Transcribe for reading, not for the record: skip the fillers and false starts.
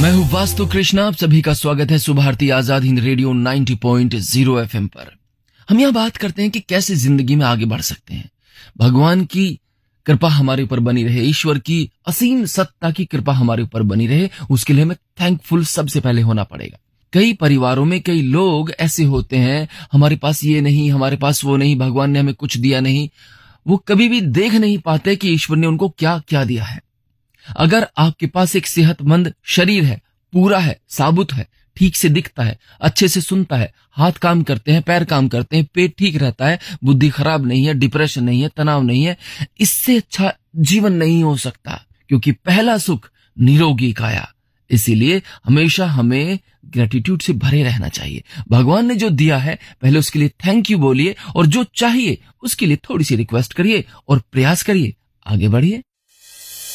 मैं हूँ वास्तु कृष्णा, आप सभी का स्वागत है सुभारती आजाद हिंद रेडियो 90.0 FM पर। हम यहाँ बात करते हैं कि कैसे जिंदगी में आगे बढ़ सकते हैं। भगवान की कृपा हमारे ऊपर बनी रहे, ईश्वर की असीम सत्ता की कृपा हमारे ऊपर बनी रहे, उसके लिए हमें थैंकफुल सबसे पहले होना पड़ेगा। कई परिवारों में कई लोग ऐसे होते हैं, हमारे पास ये नहीं, हमारे पास वो नहीं, भगवान ने हमें कुछ दिया नहीं। वो कभी भी देख नहीं पाते कि ईश्वर ने उनको क्या क्या दिया है। अगर आपके पास एक सेहतमंद शरीर है, पूरा है, साबुत है, ठीक से दिखता है, अच्छे से सुनता है, हाथ काम करते हैं, पैर काम करते हैं, पेट ठीक रहता है, बुद्धि खराब नहीं है, डिप्रेशन नहीं है, तनाव नहीं है, इससे अच्छा जीवन नहीं हो सकता। क्योंकि पहला सुख निरोगी काया। इसीलिए हमेशा हमें ग्रेटिट्यूड से भरे रहना चाहिए। भगवान ने जो दिया है पहले उसके लिए थैंक यू बोलिए, और जो चाहिए उसके लिए थोड़ी सी रिक्वेस्ट करिए और प्रयास करिए, आगे बढ़िए।